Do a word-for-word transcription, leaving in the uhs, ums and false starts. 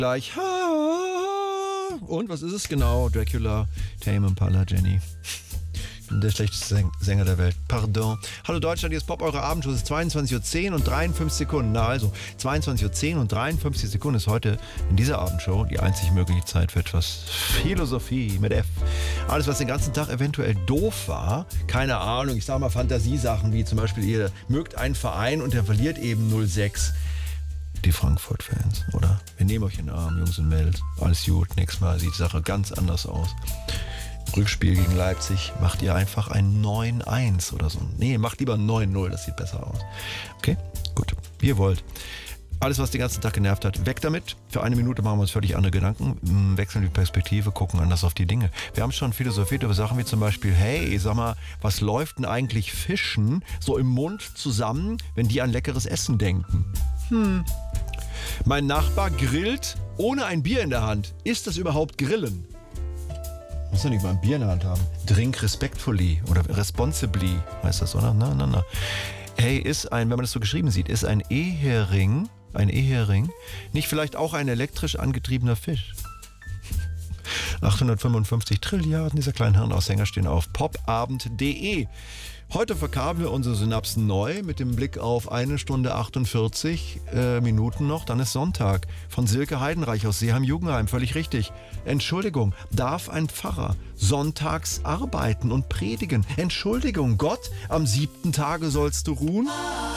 Gleich. Und was ist es genau? Dracula, Tame Impala, Jenny. Ich bin der schlechteste Säng- Sänger der Welt. Pardon. Hallo Deutschland, hier ist Pop, eure Abendshow. Es ist zweiundzwanzig Uhr zehn und dreiundfünfzig Sekunden. Na also, zweiundzwanzig Uhr zehn und dreiundfünfzig Sekunden ist heute in dieser Abendshow die einzig mögliche Zeit für etwas Philosophie mit F. Alles, was den ganzen Tag eventuell doof war, keine Ahnung, ich sag mal Fantasiesachen, wie zum Beispiel ihr mögt einen Verein und der verliert eben null sechs. Die Frankfurt-Fans, oder? Wir nehmen euch in den Arm, Jungs und Mädels. Alles gut, nächstes Mal sieht die Sache ganz anders aus. Rückspiel gegen Leipzig macht ihr einfach ein neun eins oder so. Nee, macht lieber ein neun null, das sieht besser aus. Okay, gut, wie ihr wollt. Alles, was den ganzen Tag genervt hat, weg damit. Für eine Minute machen wir uns völlig andere Gedanken, wechseln die Perspektive, gucken anders auf die Dinge. Wir haben schon philosophiert über Sachen wie zum Beispiel, hey, sag mal, was läuft denn eigentlich Fischen so im Mund zusammen, wenn die an leckeres Essen denken? Hm. Mein Nachbar grillt ohne ein Bier in der Hand. Ist das überhaupt Grillen? Muss ja nicht mal ein Bier in der Hand haben. Drink respectfully oder responsibly heißt das, oder? Na, na, na. Hey, ist ein, wenn man das so geschrieben sieht, ist ein Ehering, ein Ehering, nicht vielleicht auch ein elektrisch angetriebener Fisch? achthundertfünfundfünfzig Trilliarden dieser kleinen Hirnaushänger stehen auf popabend punkt de. Heute verkabeln wir unsere Synapsen neu mit dem Blick auf eine Stunde achtundvierzig äh, Minuten noch. Dann ist Sonntag. Von Silke Heidenreich aus Seeheim-Jugendheim. Völlig richtig. Entschuldigung, darf ein Pfarrer sonntags arbeiten und predigen? Entschuldigung, Gott, am siebten Tage sollst du ruhen?